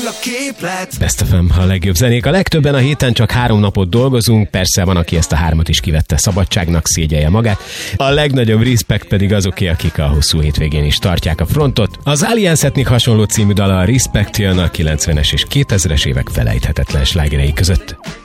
Best FM, a legjobb zenék. A legtöbben a héten csak 3 napot dolgozunk, persze van, aki ezt a 3-at is kivette szabadságnak, szégyelje magát. A legnagyobb respekt pedig azoké, akik a hosszú hétvégén is tartják a frontot. Az Alliance Ethnic hasonló című dala, a Respect jön a 90-es és 2000-es évek felejthetetlen slágerei között.